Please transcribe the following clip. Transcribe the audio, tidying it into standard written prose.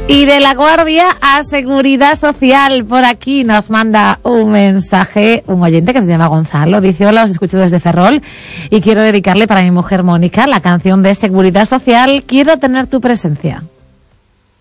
Y de La Guardia a Seguridad Social, por aquí nos manda un mensaje un oyente que se llama Gonzalo. Dice: hola, os escucho desde Ferrol y quiero dedicarle para mi mujer Mónica la canción de Seguridad Social, Quiero tener tu presencia.